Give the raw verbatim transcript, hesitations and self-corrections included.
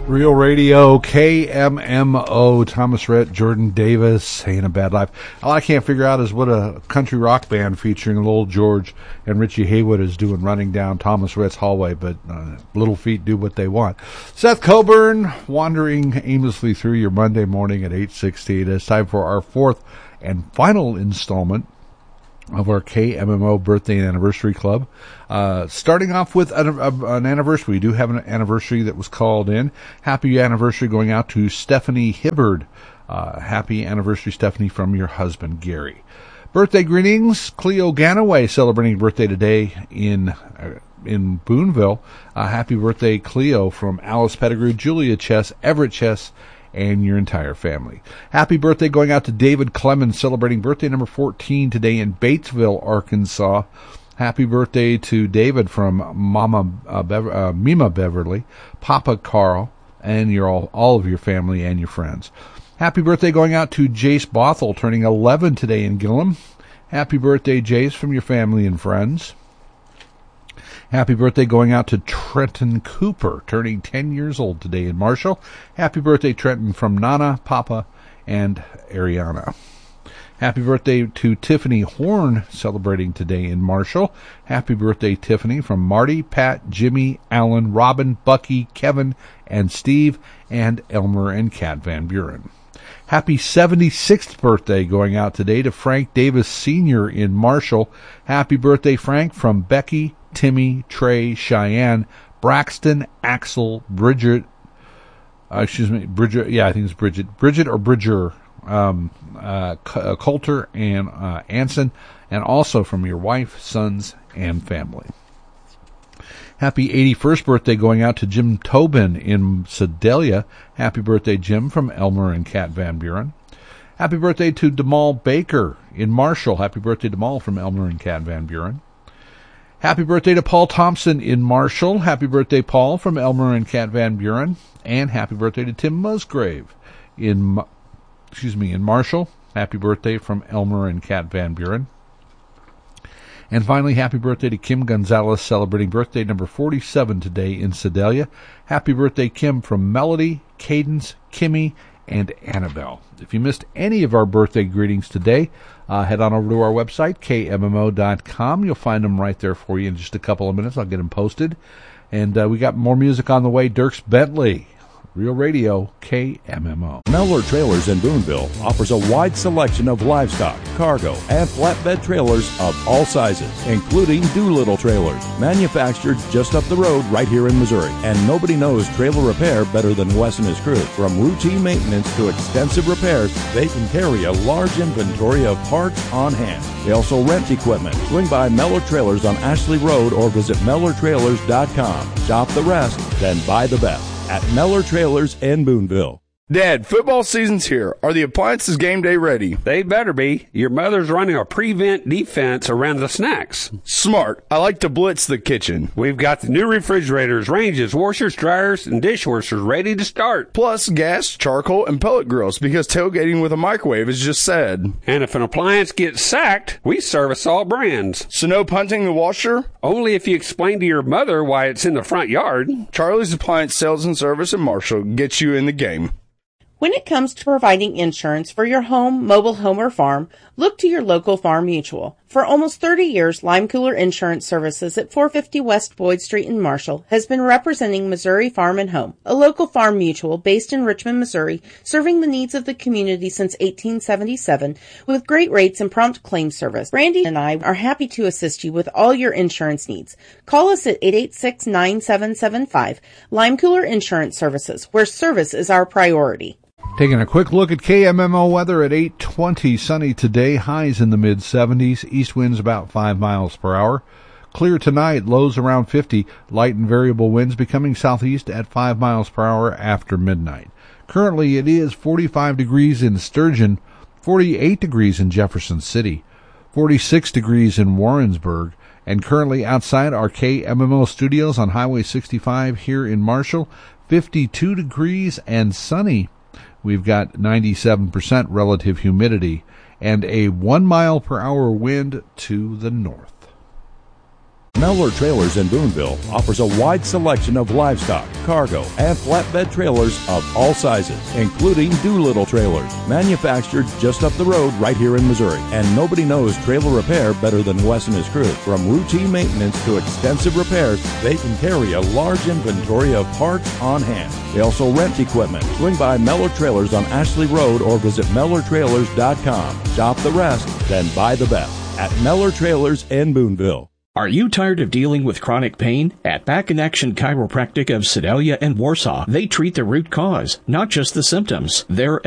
Real Radio, K M M O, Thomas Rhett, Jordan Davis, Ain't a Bad Life. All I can't figure out is what a country rock band featuring Lowell George and Richie Haywood is doing running down Thomas Rhett's hallway, but uh, Little Feat do what they want. Seth Coburn, wandering aimlessly through your Monday morning at eight sixteen. It's time for our fourth and final installment of our K M M O Birthday and Anniversary Club. Uh, starting off with an, an anniversary. We do have an anniversary that was called in. Happy anniversary going out to Stephanie Hibbard. Uh, happy anniversary, Stephanie, from your husband, Gary. Birthday greetings. Cleo Ganaway celebrating birthday today in uh, in Boonville. Uh, happy birthday, Cleo, from Alice Pettigrew, Julia Chess, Everett Chess, and your entire family. Happy birthday going out to David Clemens, celebrating birthday number fourteen today in Batesville, Arkansas. Happy birthday to David from Mama uh, Bever- uh, Mima Beverly, Papa Carl, and your all, all of your family and your friends. Happy birthday going out to Jace Bothell, turning eleven today in Gillum. Happy birthday, Jace, from your family and friends. Happy birthday going out to Trenton Cooper, turning ten years old today in Marshall. Happy birthday, Trenton, from Nana, Papa, and Ariana. Happy birthday to Tiffany Horn, celebrating today in Marshall. Happy birthday, Tiffany, from Marty, Pat, Jimmy, Alan, Robin, Bucky, Kevin, and Steve, and Elmer and Kat Van Buren. Happy seventy-sixth birthday going out today to Frank Davis Senior in Marshall. Happy birthday, Frank, from Becky, Timmy, Trey, Cheyenne, Braxton, Axel, Bridget, uh, excuse me, Bridget, yeah, I think it's Bridget, Bridget or Bridger, um, uh, C- Coulter and uh, Anson, and also from your wife, sons, and family. Happy eighty-first birthday going out to Jim Tobin in Sedalia. Happy birthday, Jim, from Elmer and Kat Van Buren. Happy birthday to Demal Baker in Marshall. Happy birthday, Demal, from Elmer and Kat Van Buren. Happy birthday to Paul Thompson in Marshall. Happy birthday, Paul, from Elmer and Kat Van Buren. And happy birthday to Tim Musgrave in, excuse me, in Marshall. Happy birthday from Elmer and Kat Van Buren. And finally, happy birthday to Kim Gonzalez, celebrating birthday number forty-seven today in Sedalia. Happy birthday, Kim, from Melody, Cadence, Kimmy, and Annabelle. If you missed any of our birthday greetings today, uh, head on over to our website, K M M O dot com. You'll find them right there for you in just a couple of minutes. I'll get them posted. And uh, we got more music on the way. Dierks Bentley, Real Radio, K M M O. Mellor Trailers in Boonville offers a wide selection of livestock, cargo, and flatbed trailers of all sizes, including Doolittle trailers, manufactured just up the road right here in Missouri. And nobody knows trailer repair better than Wes and his crew. From routine maintenance to extensive repairs, they can carry a large inventory of parts on hand. They also rent equipment. Swing by Mellor Trailers on Ashley Road or visit Mellor Trailers dot com. Shop the rest, then buy the best at Mellor Trailers in Boonville. Dad, football season's here. Are the appliances game day ready? They better be. Your mother's running a prevent defense around the snacks. Smart. I like to blitz the kitchen. We've got the new refrigerators, ranges, washers, dryers, and dishwashers ready to start. Plus gas, charcoal, and pellet grills, because tailgating with a microwave is just sad. And if an appliance gets sacked, we service all brands. So no punting the washer? Only if you explain to your mother why it's in the front yard. Charlie's Appliance Sales and Service in Marshall gets you in the game. When it comes to providing insurance for your home, mobile home, or farm, look to your local Farm Mutual. For almost thirty years, Lime Cooler Insurance Services at four fifty West Boyd Street in Marshall has been representing Missouri Farm and Home, a local farm mutual based in Richmond, Missouri, serving the needs of the community since eighteen seventy-seven with great rates and prompt claim service. Brandy and I are happy to assist you with all your insurance needs. Call us at eight eight six, nine seven seven five. Lime Cooler Insurance Services, where service is our priority. Taking a quick look at K M M O weather at eight twenty. Sunny today, highs in the mid seventies, east winds about five miles per hour. Clear tonight, lows around fifty, light and variable winds becoming southeast at five miles per hour after midnight. Currently it is forty-five degrees in Sturgeon, forty-eight degrees in Jefferson City, forty-six degrees in Warrensburg, and currently outside our K M M O studios on Highway sixty-five here in Marshall, fifty-two degrees and sunny. We've got ninety-seven percent relative humidity and a one mile per hour wind to the north. Mellor Trailers in Boonville offers a wide selection of livestock, cargo, and flatbed trailers of all sizes, including Doolittle trailers, manufactured just up the road right here in Missouri. And nobody knows trailer repair better than Wes and his crew. From routine maintenance to extensive repairs, they can carry a large inventory of parts on hand. They also rent equipment. Swing by Mellor Trailers on Ashley Road or visit Mellor Trailers dot com. Shop the rest, then buy the best at Mellor Trailers in Boonville. Are you tired of dealing with chronic pain? At Back in Action Chiropractic of Sedalia and Warsaw, they treat the root cause, not just the symptoms. Their